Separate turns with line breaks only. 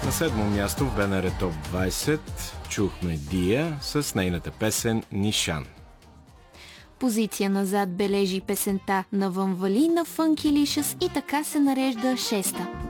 На седмо място в БНР Топ 20 чухме Дия с нейната песен Нишан.
Позиция назад бележи песента на Ванвали на Funky Licious и така се нарежда шеста.